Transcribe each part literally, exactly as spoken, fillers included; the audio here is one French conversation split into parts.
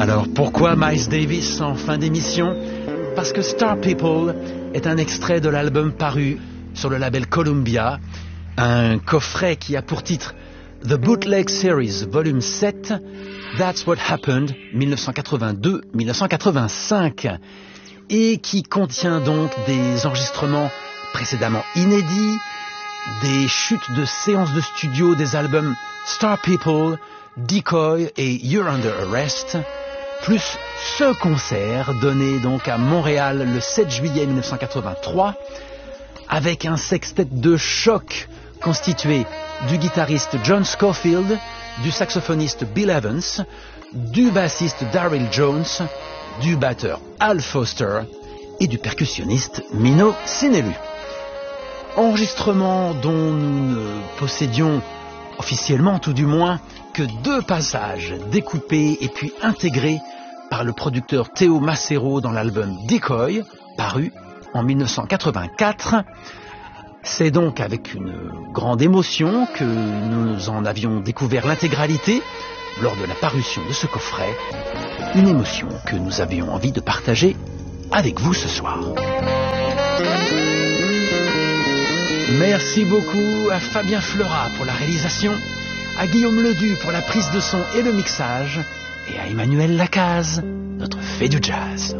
Alors pourquoi Miles Davis en fin d'émission? Parce que Star People est un extrait de l'album paru sur le label Columbia, un coffret qui a pour titre The Bootleg Series Volume sept, That's What Happened, dix-neuf cent quatre-vingt-deux à dix-neuf cent quatre-vingt-cinq, et qui contient donc des enregistrements précédemment inédits, des chutes de séances de studio des albums Star People, Decoy et You're Under Arrest, plus ce concert donné donc à Montréal le sept juillet dix-neuf cent quatre-vingt-trois, avec un sextet de choc constitué du guitariste John Scofield, du saxophoniste Bill Evans, du bassiste Daryl Jones, du batteur Al Foster et du percussionniste Mino Sinelu. Enregistrement dont nous ne possédions, officiellement tout du moins, que deux passages découpés et puis intégrés par le producteur Théo Macero dans l'album Decoy, paru en dix-neuf cent quatre-vingt-quatre. C'est donc avec une grande émotion que nous en avions découvert l'intégralité lors de la parution de ce coffret, une émotion que nous avions envie de partager avec vous ce soir. Merci beaucoup à Fabien Fleurat pour la réalisation, à Guillaume Ledu pour la prise de son et le mixage, et à Emmanuel Lacaze, notre fée du jazz.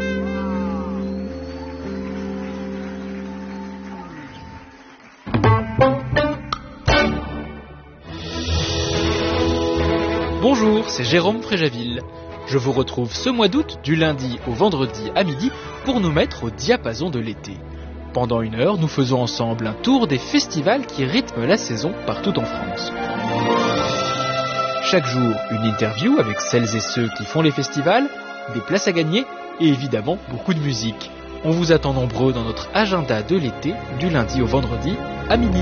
Bonjour, c'est Jérôme Fréjaville. Je vous retrouve ce mois d'août, du lundi au vendredi à midi, pour nous mettre au diapason de l'été. Pendant une heure, nous faisons ensemble un tour des festivals qui rythment la saison partout en France. Chaque jour, une interview avec celles et ceux qui font les festivals, des places à gagner et évidemment beaucoup de musique. On vous attend nombreux dans notre agenda de l'été, du lundi au vendredi à midi.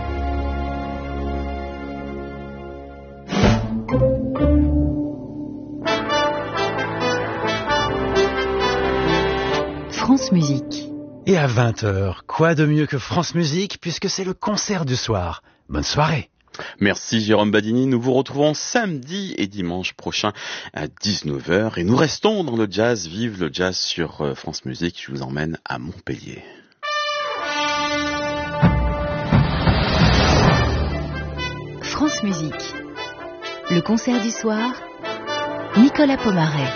France Musique. Et à vingt heures, quoi de mieux que France Musique puisque c'est le concert du soir. Bonne soirée. Merci Jérôme Badini, nous vous retrouvons samedi et dimanche prochain à dix-neuf heures et nous restons dans le jazz, vive le jazz sur France Musique, je vous emmène à Montpellier. France Musique, le concert du soir, Nicolas Pomaret.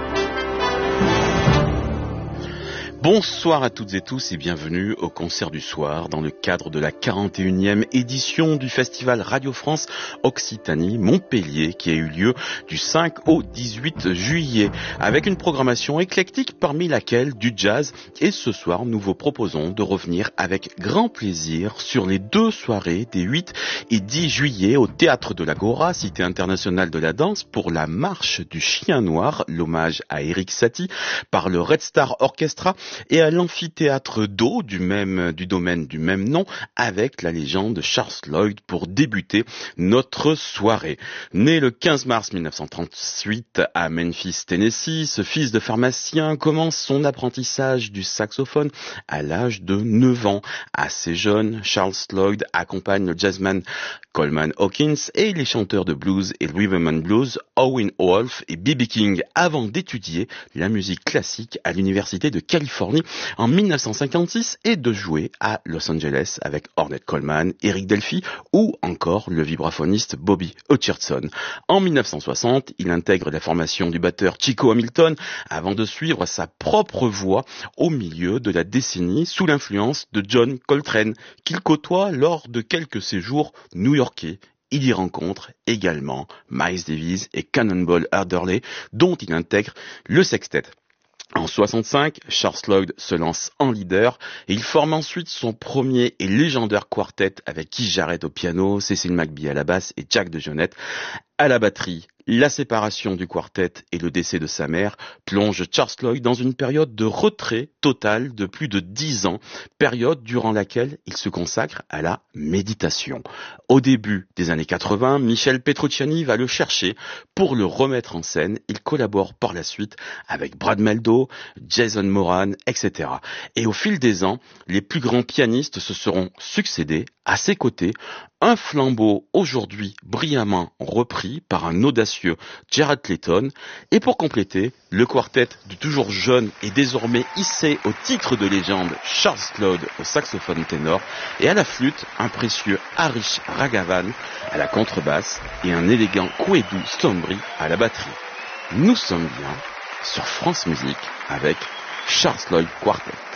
Bonsoir à toutes et tous et bienvenue au concert du soir dans le cadre de la quarante et unième édition du festival Radio France Occitanie Montpellier qui a eu lieu du cinq au dix-huit juillet avec une programmation éclectique parmi laquelle du jazz et ce soir nous vous proposons de revenir avec grand plaisir sur les deux soirées des huit et dix juillet au Théâtre de l'Agora, Cité internationale de la danse pour la marche du chien noir, l'hommage à Erik Satie par le Red Star Orchestra et à l'amphithéâtre d'eau du même, du domaine du même nom avec la légende Charles Lloyd pour débuter notre soirée. Né le quinze mars mille neuf cent trente-huit à Memphis, Tennessee, ce fils de pharmacien commence son apprentissage du saxophone à l'âge de neuf ans. Assez jeune, Charles Lloyd accompagne le jazzman Coleman Hawkins et les chanteurs de blues et rhythm and blues Howlin' Wolf et B B King avant d'étudier la musique classique à l'université de Californie en mille neuf cent cinquante-six et de jouer à Los Angeles avec Ornette Coleman, Eric Delphi ou encore le vibraphoniste Bobby Hutcherson. En mille neuf cent soixante, il intègre la formation du batteur Chico Hamilton avant de suivre sa propre voie au milieu de la décennie sous l'influence de John Coltrane qu'il côtoie lors de quelques séjours new-yorkais. Il y rencontre également Miles Davis et Cannonball Adderley dont il intègre le sextet. En soixante-cinq, Charles Lloyd se lance en leader et il forme ensuite son premier et légendaire quartet avec Keith Jarrett au piano, Cecil McBee à la basse et Jack DeJohnette à la batterie. La séparation du quartet et le décès de sa mère plongent Charles Lloyd dans une période de retrait total de plus de dix ans, période durant laquelle il se consacre à la méditation. Au début des années quatre-vingts, Michel Petrucciani va le chercher pour le remettre en scène. Il collabore par la suite avec Brad Mehldau, Jason Moran, et cetera. Et au fil des ans, les plus grands pianistes se seront succédés à ses côtés, Un flambeau aujourd'hui brillamment repris par un audacieux Gerald Clayton. Et pour compléter, le quartet du toujours jeune et désormais hissé au titre de légende Charles Claude au saxophone ténor et à la flûte un précieux Harish Raghavan à la contrebasse et un élégant Kouedou Stombri à la batterie. Nous sommes bien sur France Musique avec Charles Lloyd Quartet.